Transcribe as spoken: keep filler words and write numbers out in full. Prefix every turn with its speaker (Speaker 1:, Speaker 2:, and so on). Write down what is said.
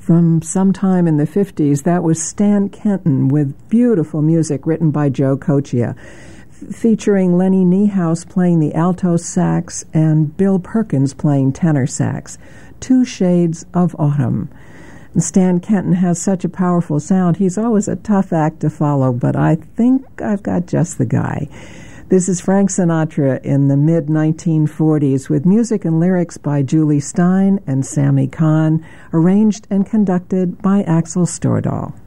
Speaker 1: from sometime in the fifties. That was Stan Kenton with beautiful music written by Joe Coccia, f- featuring Lenny Niehaus playing the alto sax and Bill Perkins playing tenor sax. Two Shades of Autumn. And Stan Kenton has such a powerful sound. He's always a tough act to follow, but I think I've got just the guy. This is Frank Sinatra in the mid nineteen forties with music and lyrics by Julie Stein and Sammy Kahn, arranged and conducted by Axel Stordahl.